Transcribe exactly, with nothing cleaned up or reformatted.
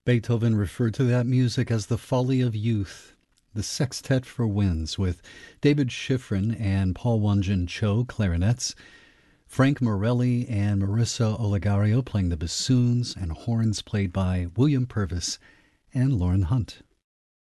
Beethoven referred to that music as the folly of youth. The Sextet for Winds, with David Schifrin and Paul Wanjin Cho clarinets, Frank Morelli and Marissa Olegario playing the bassoons, and horns played by William Purvis and Lauren Hunt.